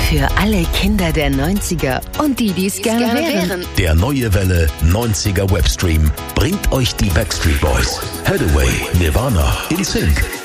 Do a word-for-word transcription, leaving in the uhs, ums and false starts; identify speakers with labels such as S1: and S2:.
S1: Für alle Kinder der neunziger und die, die es gerne, gerne wären. wären.
S2: Der neue Welle neunziger Webstream bringt euch die Backstreet Boys, Hathaway, Nirvana, In Sync,